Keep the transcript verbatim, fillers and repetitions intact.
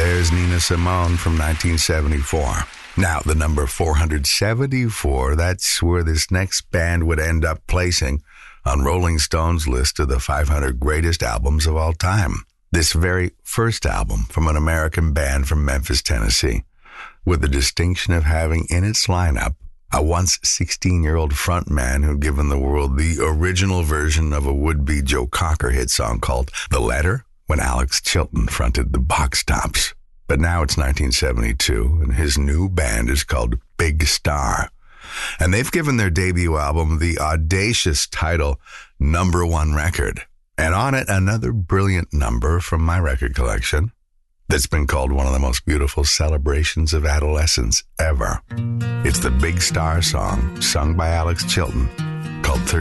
There's Nina Simone from nineteen seventy-four. Now, the number four hundred seventy-four, that's where this next band would end up placing on Rolling Stone's list of the five hundred greatest albums of all time. This very first album from an American band from Memphis, Tennessee, with the distinction of having in its lineup a once sixteen-year-old frontman who'd given the world the original version of a would-be Joe Cocker hit song called The Letter, when Alex Chilton fronted the Box Tops. But now it's nineteen seventy-two, and his new band is called Big Star. And they've given their debut album the audacious title, Number One Record. And on it, another brilliant number from my record collection that's been called one of the most beautiful celebrations of adolescence ever. It's the Big Star song, sung by Alex Chilton, called